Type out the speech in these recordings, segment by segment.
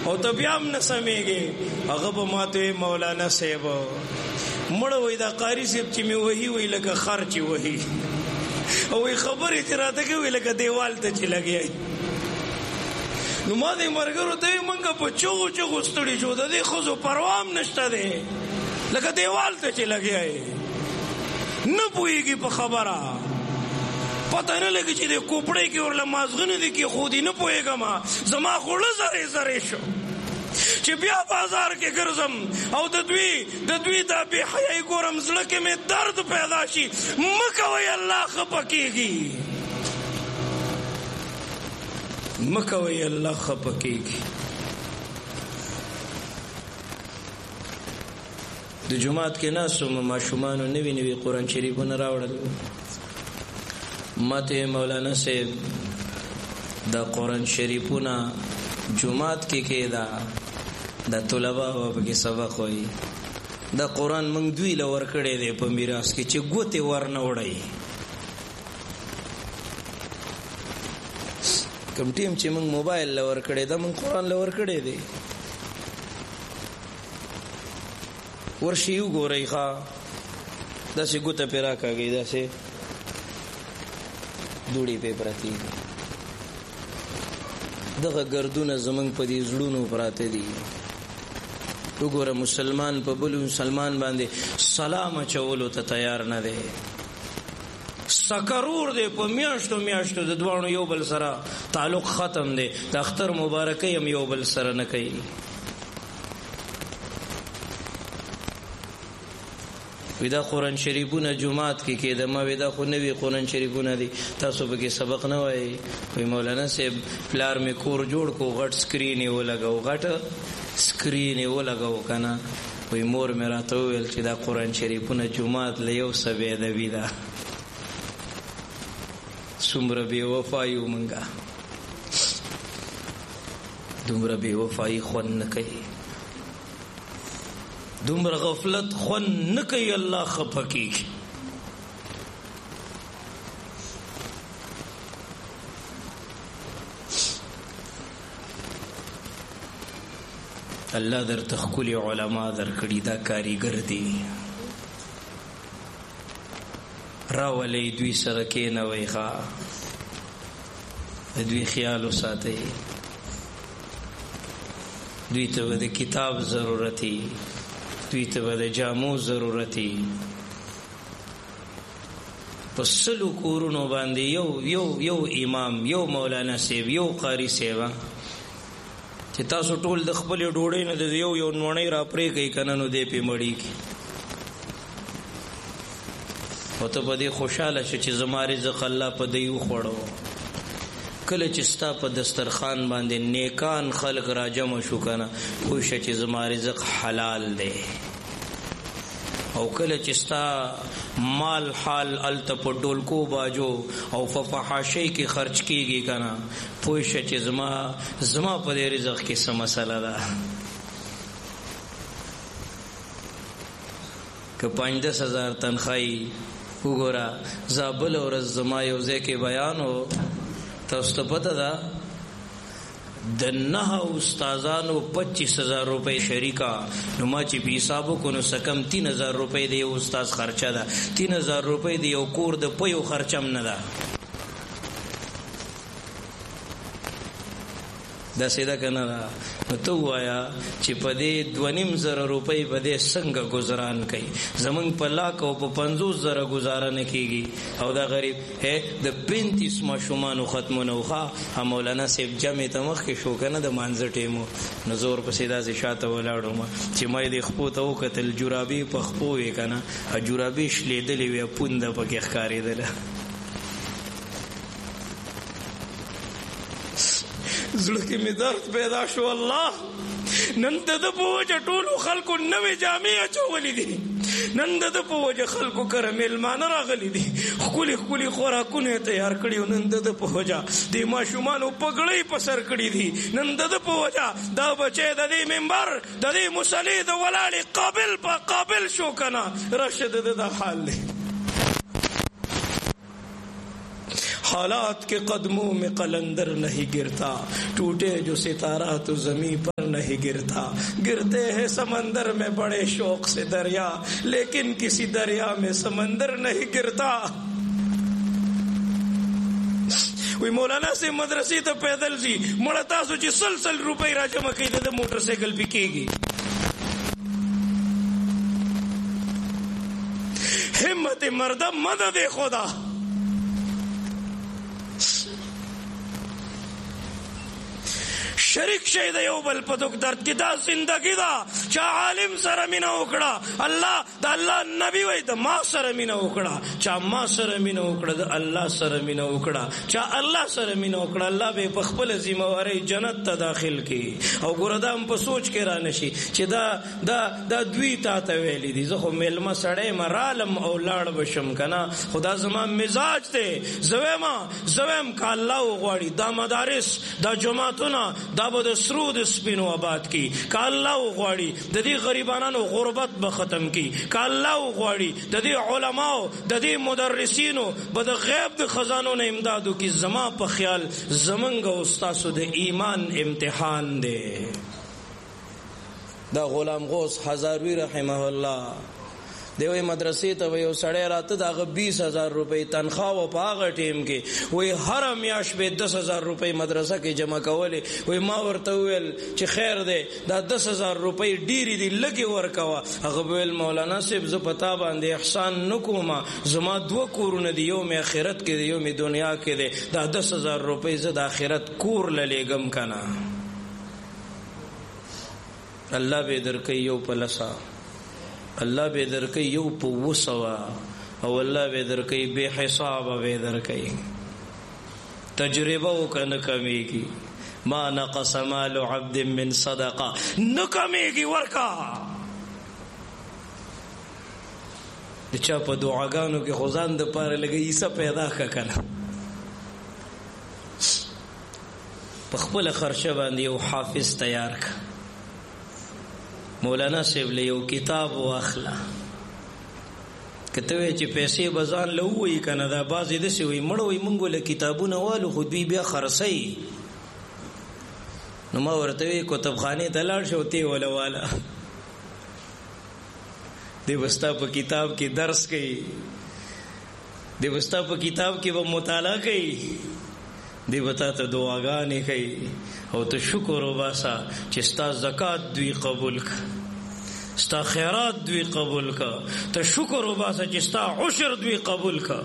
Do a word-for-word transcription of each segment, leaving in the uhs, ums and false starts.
او ته بیا هم نه سمېږې. هغه به ما ته مولانا صاحب مړه وایي دا قاري صاحب چې مې وهي وایي لکه خر چې وهي، او وایي خبرې چې راته کوي لکه دیوال ته چې لګیا. نو ما دې ملګرو ته وایي موږ په چغو چغو ستړي شو، د دې ښځو پروا هم نشته دی، لکه دیوال ته چې لګیا یې، نه پوهېږي په خبره، پته نه لګي چې د کوپړۍ کې ورله مازغه نه دي کېښودي، نه پوهېږم زما خوړه زرې زرې شو چې بیا بازار کې ګرځم او د دوی د دوی دا بې حیایي ګورم، زړه کې مې درد پیدا شي. مه کوئ الله خفه کېږي، مه کوئ الله خفه کېږي. د جماعت کې ناست وم، ماشومانو نوي نوي قرآن شریفونه راوړل. ما ته مولانا صاحب دا قرآن شریفونه جماعت کې کېدا، دا طلبا و پکې سبق وایي. دا قرآن موږ دوی له ورکړی دی په میراث کې چې ګوتې ور نه وړئ. کوم ټیم چې موږ موبایل له ورکړی دا موږ قرآن له ورکړی دی. ورشي وګورئ ښه داسې ګوته پې راکاږئ، داسې دوړې پې پرتې دي. دغه ګردونه زمونږ په دې زړونو پراته دي. وګوره مسلمان په بل مسلمان باندې سلام اچولو ته تیار نه دی، سکرور دی، په میاشتو میاشتو د دواړو یو بل سره تعلق ختم دی، د اختر مبارکۍ هم یو بل سره نه کوي. ودا قرآن شریفونه جماعت کې کېده، ما ودا خو نوي قرآن شریفونه دي، تاسو به کې سبق نه وایي. وی مولانا صاحب پلار مې کور جوړ کو، غټ سکرین یې ولګاو، غټ سکرین یې ولګاو کنه. وی مور مې راته وویل چې دا قرآن شریفونه جماعت له یو څه بې ادبي ده. څومره بې وفایي یو موږ، دومره بې وفایي خوند نه کوي، دومره غفلت خوند نه کوي، الله خفه کېږي. الله درته ښکلي علما درکړي، دا کاریګر دي، راولئ دوی سره کېنوئ، ښه د دوی خیال وساتئ. دوی ته به د کتاب ضرورتي، دوی ته به د جامو ضرورتي. په سلو کورونو باندې یو یو یو امام، یو مولانا صاحب، یو قاری صاحب، چې تاسو ټول د خپلې ډوډۍ نه د یو یو نوڼۍ را پرې کوي کنه، نو دی پې مړېږي. او ته په دې خوشحاله شو چې زما رزق الله په دی وخوړو. کله چې ستا په دسترخوان باندې نیکان خلق را جمع شو کنه، پوه شه چې زما رزق حلال دی. او کله چې ستا مال حال الته په ډولکو باجو او په فحاشۍ کې خرچ کیږي کنه، پوه شه چې زما زما په دې رزق کې څه مسله ده. که پنځه دس هزار تنخواهی وګوره، زابل ورځ زما یو ځای کې بیان و، تاسو ته پته ده د نه استادانو پچیس هزار روپۍ شریکا، نو ما چې په حساب وکړو نو څه کم تین هزار روپۍ د یو استاد خرچه ده، تین هزار روپۍ د یو کور د پیو خرچه هم نه ده. داسې ده که نه ده؟ نو ته ووایه چې په دې دوه نیم زره روپۍ په دې څنګه ګزاران کوي؟ زمونږ په لاک او په پنځوس زره ګزاره نه کېږي. او دا غریب د پینتیس ماشومانو ختمونه وښه، مولانا صاحب جمع ته مخکې شو که نه د مانځه ټیمو، نو زه ورپسې داسې شاته ولاړم چې ما یې د خپو ته وکتل، جرابې په خپو وې که نه، جرابې شلېدلې وې، پونده پکې ښکارېدله. زړه کې مې درد پیدا شو. الله نن د ده په وجه ټولو خلکو نوې جامې اچولې دي، نن د ده په وجه خلکو کره میلمانه راغلي دي، ښکلي ښکلي خوراکونه یې تیار کړي، نن د ده په وجه د ماشومانو پګړۍ په سر کړي دي، نن د ده په وجه دا بچی د دې منبر د دې مصلې د ولاړې قابل په قابل شو که نه. راشه د ده دا حال دی. حالات کے قدموں میں قلندر نہیں گرتا، ٹوٹے جو ستارہ تو زمین پر नहीं गिरता, गिरते हैं समंदर में बड़े शौक से दरिया, लेकिन किसी दरिया में समंदर नहीं गिरता। वही मौलाना से मदरसे तो पैदल सी मड़ता सोची सल सल रुपए राजा मकई दे मोटरसाइकिल बिकेगी। हिम्मत मर्दा मदद खुदा। शरीक शहीद यो बल पदुक दर्द की दा जिंदगी दा चा आलिम सर मीना उकड़ा अल्लाह दा अल्लाह नबी वही दा माँ सर मीना उकड़ा चा माँ सर मीना उकड़ा दा अल्लाह सर मीना उकड़ा चा अल्लाह सर मीना उकड़ा अल्लाह बे पखपल जिम्मेवारी जन्नत ता दाखिल की। और गुरदा हम सोच के रानशी चे दा दा दा द्वी ता तवेली दी जखो मेलमा सड़े मरालम औलाड़ बशम कना खुदा जमा मिजाज थे जवेमा जवेम का अल्लाह उगवाड़ी दा मदारिस दा जमातुना دا به د سرود سپینو آباد کی که الله غواړي د دې غریبانو غربت به ختم کی که الله غواړي د دې علماو د دې مدرسینو به د غیب د خزانو نه امدادو کی زما په خیال زمنګ او استادو د ایمان امتحان دی. دا غلام غوث هزاروی رحمه الله دیوی مدرسې ته یو سړی راته دغه بیس هزار روپۍ تنخواه و په هغه ټیم کې وی هر میاشت به دس هزار روپۍ مدرسه کې جمع کولې. وی ما ورته وویل چې خیر دی دا دس هزار روپۍ ډېرې دي لږې ورکوه. هغه به ویل مولانا صاحب زه په تا باندې احسان نه کوم، زما دوه کورونه دي، یو مې آخرت کې دی یو مې دنیا کې دی، دا دس هزار روپۍ زه د آخرت کور له لیږم که نه. الله به درکوي یو په لسه، الله به درکوي یو په اوه سوه، او الله به درکوي بے حسابه به درکوي. تجربه وکړه نه کمیږي. ما نقص مال عبد من صدقه، نه کمیږي ورکا. د چا په دعاګانو کې خو ځان د پاره لږه عیسه پیدا کړه کنه. په خپله خرچه باندې یو حافظ تیار کړه. مولانا صاحب له یو کتاب واخله، کته وی چې پیسې بزان له وی کنه دا بازي د سی وی مړ وی مونږ له کتابونه والو خو دوی بیا خرڅي. نو ما ورته وی کتابخانه ته لاړ شو تی ولا والا دی وستا په کتاب کې درس کوي، دی وستا په کتاب کې به مطالعه کوي، دی وتا ته دعاګانې کوي او ته شکر وباسا چې ستا زکات دوی قبول کا، ستا خیرات دوی قبول کا، ته شکر وباسا چې ستا عشر دوی قبول کا.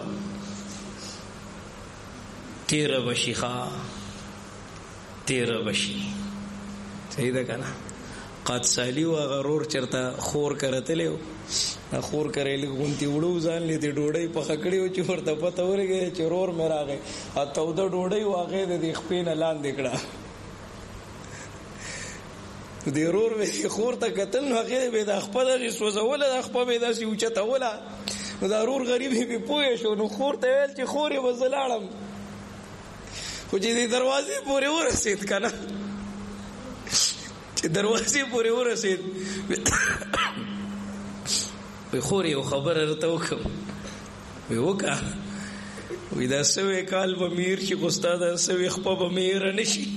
تیر بشي خوا تیر بشي. صحیح ده کنه. قد سالی و غرور چرته خور کرتلی و خور کریلی غونتی وړو ځان لیدې ډوډۍ پخه کړې و چې ورته پته ورغی چې رور مې راغی ا توده ډوډۍ واغې د دې خپې نه لاندې کړه. د رور وې خور ته کتل نو هغې به د خپه دغې سوځوله د خپه به داسې اوچتوله. نو دا رور غریب یې پې پوه شو نو خور ته ویل چې خور یې به زه لاړم، خو چې دې دروازې پورې ورسېد که نه، چې دروازې پورې ورسېد وی خور یو خبره راته وکړم. وی وکړه. وی دا سوی کال به میر شي خو ستا دا سوی خپه به میره نه شي،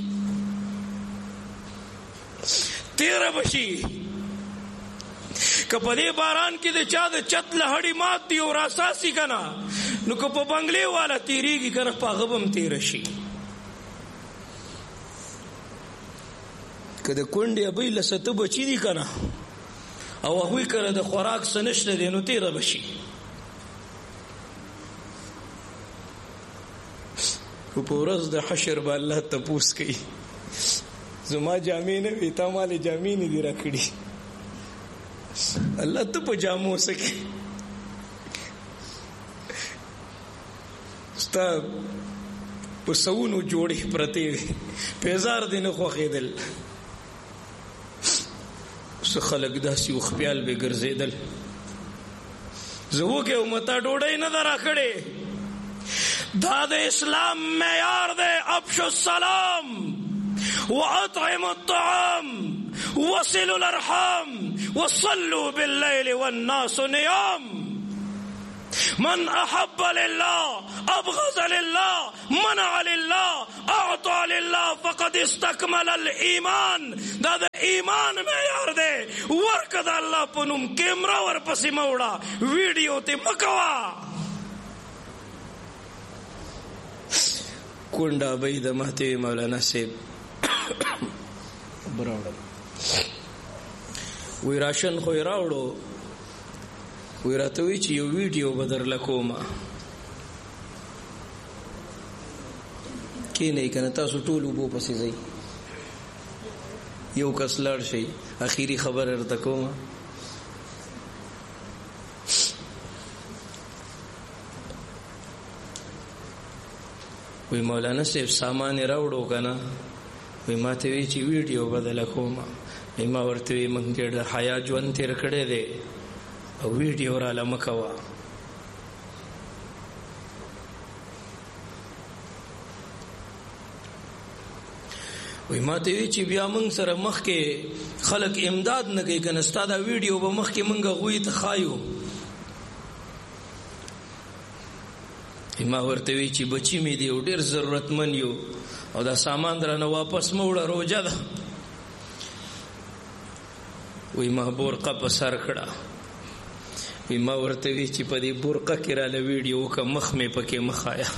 تیره به شي. که په دې باران کې د چا د چت لهړې مات دي او راساسي که نه، نو که په بنګلې والا تېرېږي که نه په هغه به هم تېره شي. که د کونډې ابۍ له سته بچي دي که نه او هغوی کله د خوراک څه نشته دی نو تېره به شي. خو په ورځ د حشر به الله تپوس کوي زما جامې نه وي تا مالې جامې نه دي راکړي. الله ته په جامو څه کوي؟ ستا په سوونو جوړې پرتې وي، پیزار دې نه خوښېدل. څه خلک داسې وخپیال به ګرځېدل. زه وکړم تا ډوډۍ نه ده راکړې. دا د اسلام معیار دی. افشوا السلام واطعموا الطعام وصلوا الارحام وصلوا بالليل والناس نيام. من احب لله ابغض لله منع لله اعطى لله فقد استكمل الايمان. دا د ایمان معیار دی. ورکه د الله په نوم کیمرا ورپسې مه وړه، ویډیو ته مه کوه. کونډه به یې د مهتوي مولانا صاحب براوړل، وی راشن خو یې راوړو، وی راته وی چې یو ویډیو به درله کومه، کینئ که نه تاسو ټول اوبو پسې ځئ، یو کس لاړ شئ، اخیری خبره درته کومه. وی مولانا صاحب سامان یې راوړو که نه، وی ما ته وی چې ویډیو به درله کومه. وی ما ورته وی موږ ډېر د حیا ژوند تېر کړی دی او ویډیو راله مه کوه. وی ما ته وی چې بیا موږ سره مخکې خلک امداد نه کوي که نه، ستا دا ویډیو به مخکې موږ هغوی ته ښایو. ما ورته وی چې بچی مې دی او ډېر ضرورتمند یو او دا سامان درنه واپس مه وړه، روژه ده. وی ما برقه په سر کړه. وی ما ورته وی چې په دې برقه کې راله ویډیو وکړه، مخ مې پکې مه ښایه.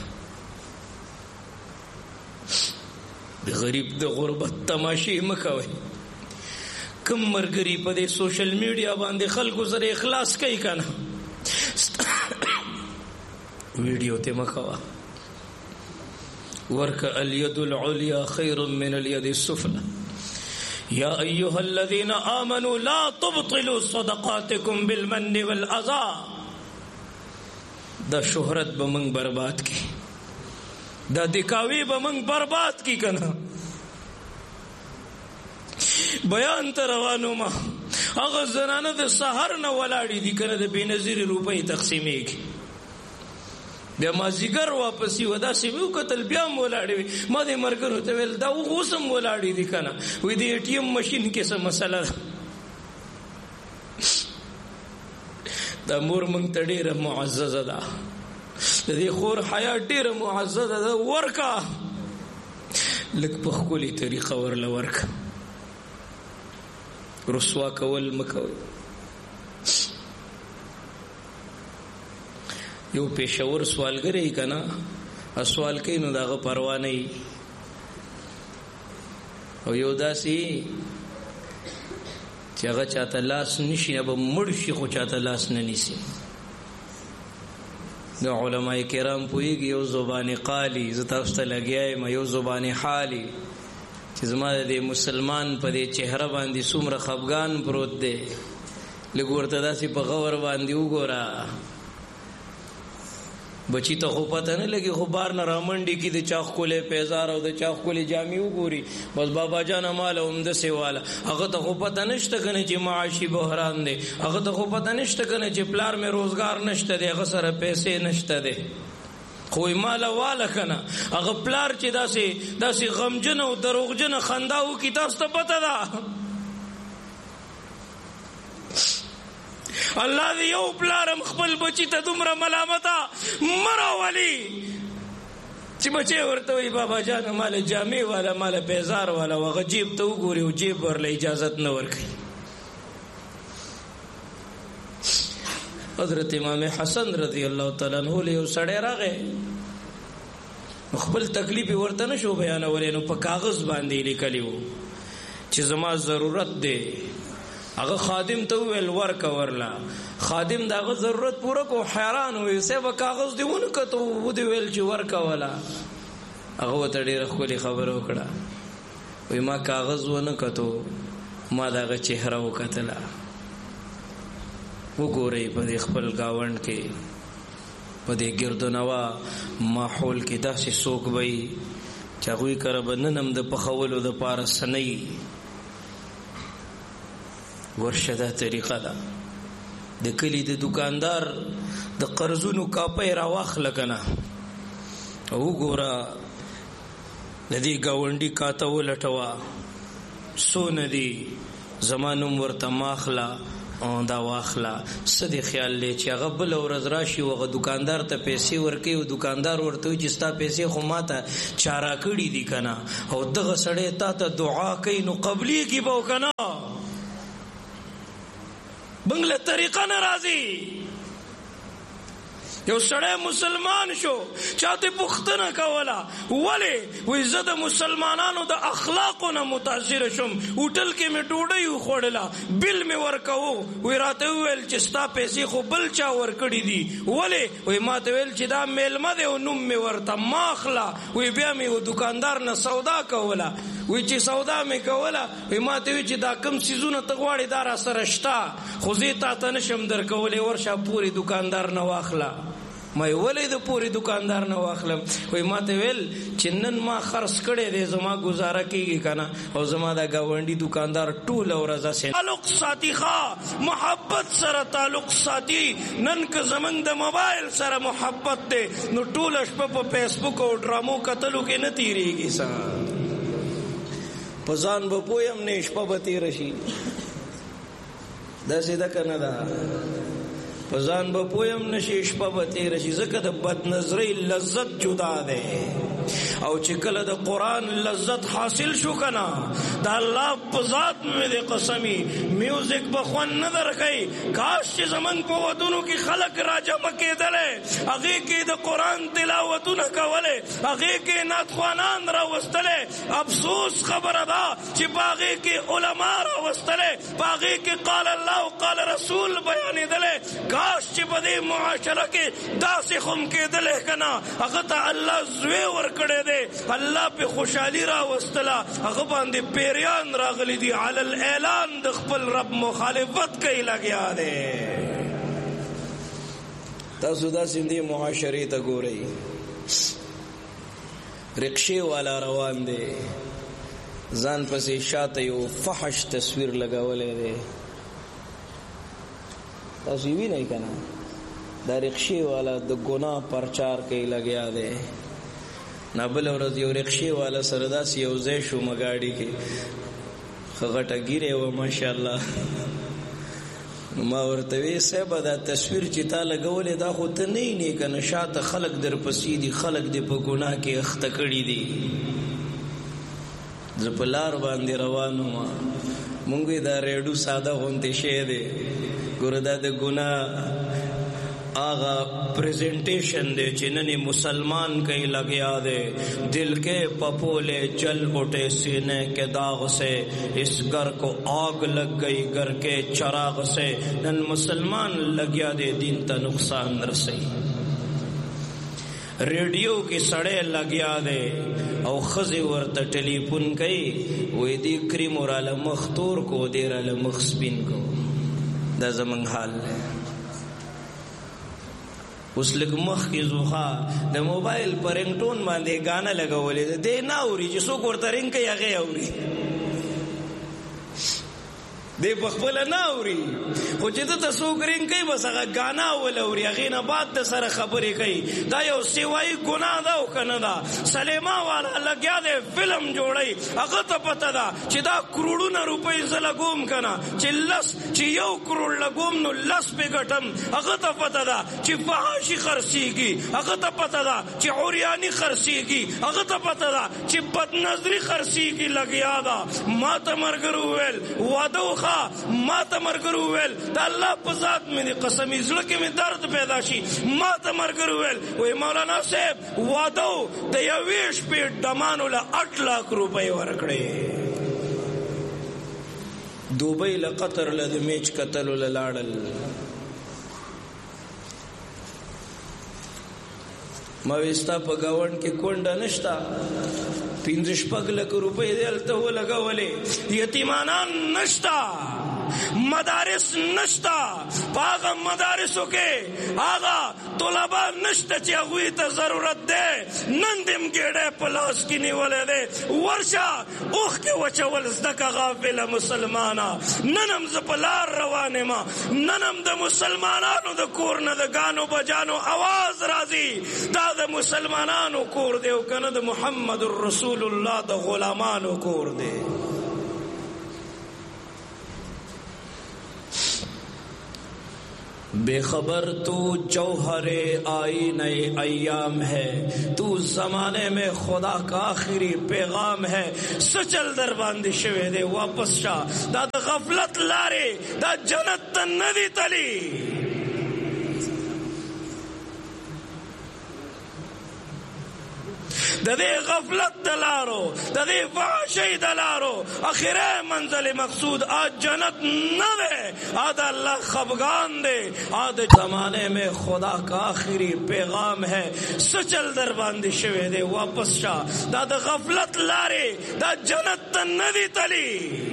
د غریب د غربت تماشې مه کوئ. کم ملګري په دې سوشل میډیا باندې خلکو سره اخلاص کوي که نه، ویډیو ته مه کوه. ورکه الید العلیا خیر من الید السفلی. یا ایها الذین آمنوا لا تبطلوا صدقاتکم بالمن والأذى. دا شهرت به موږ برباد کی، دا دکاوی به موږ برباد کی کنه. بیان ته روانو ما هغه زنانه د سحر نه ولاړې دي کنه، د بېنظیرې روپۍ تقسیمېږي، بیا مازدیګر واپسې و داسې مې وکتل بیا هم ولاړې وي. ما دې ملګرو ته ویل دا اوس هم ولاړې دي که نه، وایي د اے ټي ایم مشین کې څه مسله ده. دا مور موږ ته ډېره معززه ده، د دې خور حیا ډېره معززه ده. ورکه لږ په ښکلې طریقه ورله ورکه، رسوا کول مه کوئ. یو پیشور سوالګری که نه، سوال کوي نو د هغه پروا نه وي، او یو داسې چې هغه چاته لاس نشي، به مړ شي خو چاته لاس نه نیسي. د علماء کرام پوهېږي یو زبان قالی، زه تاسو ته لګیا یم، یو زبان حالي چې زما د دې مسلمان په دې چهره باندې څومره خفګان پروت دی. لږ ورته داسې په غور باندې وګوره، بچی ته خو پته نه لګي، خو بار نه رامنډي کې د چا ښکلی پیزار او د چا ښکلې جامې وګوري، بس بابا جانه ماله همداسې واله. هغه ته خو پته نشته که نه چې معاشي بحران دی، هغه ته خو پته نشته که نه چې پلار مې روزګار نشته دی، هغه سره پیسې نشته دی. خو یې ماله واله که نه، هغه پلار چې داسې داسې غمجنه او دروغجنه خندا وکړي، تاسو ته پته ده الله دې یو پلارم خپل بچی ته دومره ملامته مه راولي چې بچی ورته وایي بابا جانه ماله جامې واله، ماله پیزار واله، او هغه جیب ته وګوري او جیب ورله اجازت نه ورکوي. حضرت امام حسن رضی الله تعالی عنہ له یو سړی راغی، خپل تکلیف ورته نه شو بیانولی، نو په کاغذ باندې لیکلی و چې زما ضرورت دی. هغه خادم ته وویل ورکه ورله، خادم د هغه ضرورت پوره کو، حیران وی صاحب کاغذ دې ونه کتو، ودې ویل چې ورکه وله. هغه ورته ډېره ښکلې خبره وکړه، وایي ما کاغذ ونه کتو، ما د هغه چهره وکتله. وګورئ په دې خپل ګاونډ کې، په دې ګردنوا ماحول کې داسې څوک به وي چې هغوی کره به نن هم د پخولو دپاره څه نه وي. ورشه دا طریقه ده. د کلي د دکاندار د قرضونو کاپۍ راواخله که نه، او وګوره د دې ګاونډي کاته ولټوه، څونه دي زما نوم ورته ماخله، دا واخلا سدي خیال لې چې هغه بل ورځ راشي او هغه دکاندار ته پیسې ورکوي او دکاندار ورته وایي چې ستا پیسې خو ماته چارا کړي دي کنه او دغه سړی تا ته دعا کوي نو قبلېږي به کنه بنگله طریقه نه راځي. یو سړی مسلمان شو چاته پوښتنه کوله ولې وایي زه د مسلمانانو د اخلاقو نه متاثره شم هوټل کې مې ډوډۍ وخوړله بل مې ورکوو وایي راته وویل چې ستا پیسې خو بل چا ورکړي دي ولې وایي ما ته ویل چې دا میلمه دی او نوم مې ورته ما اخله وایي بیا مې یو دکاندار نه سودا کوله وایي چې سودا مې کوله وایي ما ته وایي چې دا کم څیزونه ته غواړې دا را سره شته خو زه تا ته نشم درکولی ورشه پورې دکاندار نه واخله. ما ولې د پوری دکاندار نه واخلم وای ما ته ویل چې نن ما خرڅ کړي دې زما گزاره کیږي کنه او زما دا گاونډي دکاندار ټول ورځ سه تعلق ساتي ښا محبت سره تعلق ساتي. نن که زمنګ د موبایل سره محبت دې نو ټول شپه په فیسبوک او ډرامو کتلو کې نه تیریږي سا پزان به پویم نه شپه به تیر شي دا سیده کنه دا پزان به پویم نشي شپه به تیر شي ځکه د بد نظرۍ لذت جدا ده او چې کله د قرآن لذت حاصل شو کنه د الله په ذات مې د قسمی میوزیک به خوند نه درکوي کاش چې زمونږ په ودونو کې خلک راجمع کېدلی هغې کې د قرآن تلاوتونه کولی هغې کې نعتخوانان راوستلی افسوس خبره ده چې په هغې کې علما راوستلی په هغې کې قال الله قال رسول بیانېدلی کاش چې په دې معاشره کې داسې خم کېدلی که نه هغه ته الله زوی ورکړی دی الله پې خوشحالي راوستله هغه باندې پیریان راغلی دي علی الاعلان د خپل رب مخالفت کوي لګیا دی. تاسو داسې دې معاشرې ته ګورئ رکشې والا روان دی ځان پسې شاته یو فحش تصویر لګولی دی تاسو یې وینئ که نه دا رکشې والا د ګناه پرچار کوي لګیا دی. نه بل ورځ یو رکشې والا سره داسې یو ځای شو مګاډي کې ښه غټه ګیرې وه ماشاءالله نو ما ورته وی صاحبه دا تصویر چې تا لګولې دا خو ته نه یې که نه شاته خلک در پسې دي خلک دې په ګناه کې اخته کړي دي. زه په لار باندې روان وم مونږ دا ریډو ساده غوندې شی دی ګوره دا د ګناه آغا پریزنٹیشن دے چننی مسلمان کئی لگیا دے دل کے پپولے جل اٹھے سینے کے داغ سے اس گھر کو آگ لگ گئی گھر کے چراغ سے نن مسلمان لگیا دے دین تا نقصان رسی ریڈیو کی سڑے لگیا دے او خزی ورطا ٹیلیفون کئی وی دی کریم اور علم مختور کو دیر علم مخصبین کو دا زمان حال ہے. اوس لږ مخکې زوخه د موبایل په رنګټون باندې ګانا لګولې ده دی نه اوري چې څوک ورته رنګ کوي هغې اوري دی په خپله نه اوري خو چې ده ته څوک رنګ کوي بس هغه ګانا ول اوري هغې نه بعد د سره خبرې کوي دا یو سیوایي ګناه ده او که نه ده. سلیما والا لګیا دی فلم جوړوي هغه ته پته ده چې دا کروڑونه روپۍ زه لګوم که نه چې لس چې یو کروڑ لګوم نو لس پې ګټم هغه ته پته ده چې فحاشي خرڅېږي هغه ته پته ده چې عریاني خرڅېږي هغه ته پته ده چې بدنظري خرڅېږي لګیا ده. ما ته ملګرو وویل واده وښه ما ته ملګرو وویل د الله په ذات مې د قسمي زړه کې مې درد پیدا شي ما ته ملګرو وویل وایي مولانا صاحب واده و د یوې شپې ډمانو له اټ لاک روپۍ ورکړې دوبۍ له قطر له د میچ کتلو له لاړل ما وی ستا په ګاونډ کې کونډه نشته پنځه شپږ لکه روپۍ دې هلته ولګولې یتیمانان نشته مدارس نشتا په هغه مدارسو کې هغه طلبا نشته چې هغوی ته ضرورت دی نن دې ګېډی په لاس کې نیولی دی ورشه اوښکې وچول زده که غافله مسلمانه نن هم زه په لار روان یم نن هم د مسلمانانو د کور نه د ګانو بجانو اواز راځي دا د مسلمانانو کور دی او که نه د محمد رسول الله د غلامانو کور دی. बेखबर तू जौहरे आईने अय्याम है, तू जमाने में खुदा का आखिरी पैगाम है। सचल दर बांधी शवे दे वापस शा दा गफलत लारे दा जन्नत नदी तली। ददे गफलत दलारो ददे वाशई दलारो आखिर मंजिल मकसूद आज जन्नत न दे आद अल्लाह खफगान दे आद जमाने में खुदा का आखिरी पैगाम है। सचल दर बांधी शवे दे वापस शा दा गफलत लारे दा जन्नत नदी तली।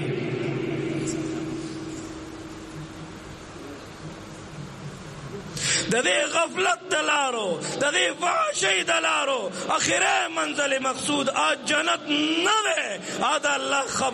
ददे गफलत दलारो ददे वाशई दलारो आखिर मंजिल मकसूद आज जन्नत न दे आद अल्लाह खब